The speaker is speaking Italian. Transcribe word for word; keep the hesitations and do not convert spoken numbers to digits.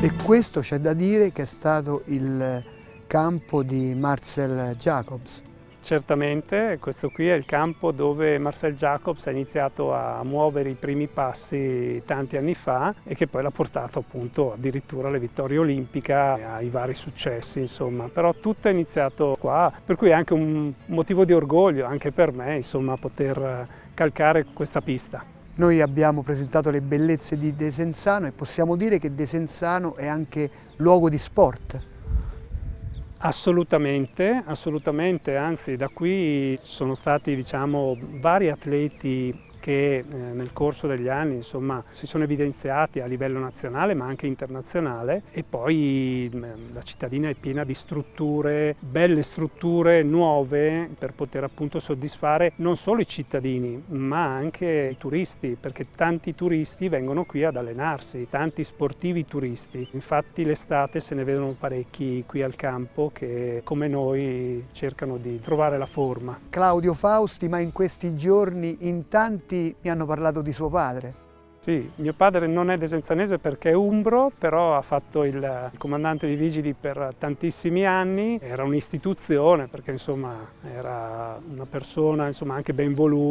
E questo c'è da dire che è stato il campo di Marcel Jacobs. Certamente, questo qui è il campo dove Marcel Jacobs ha iniziato a muovere i primi passi tanti anni fa e che poi l'ha portato appunto addirittura alle vittorie olimpiche, ai vari successi, insomma. Però tutto è iniziato qua, per cui è anche un motivo di orgoglio anche per me, insomma, poter calcare questa pista. Noi abbiamo presentato le bellezze di Desenzano e possiamo dire che Desenzano è anche luogo di sport. Assolutamente, assolutamente, anzi da qui sono stati diciamo vari atleti che eh, nel corso degli anni insomma si sono evidenziati a livello nazionale ma anche internazionale e poi mh, la cittadina è piena di strutture, belle strutture nuove per poter appunto soddisfare non solo i cittadini ma anche i turisti, perché tanti turisti vengono qui ad allenarsi, tanti sportivi turisti, infatti l'estate se ne vedono parecchi qui al campo che come noi cercano di trovare la forma. Claudio Fausti, ma in questi giorni in tanti mi hanno parlato di suo padre. Sì, mio padre non è desenzanese perché è umbro, però ha fatto il comandante di vigili per tantissimi anni, era un'istituzione perché insomma era una persona insomma anche ben voluta.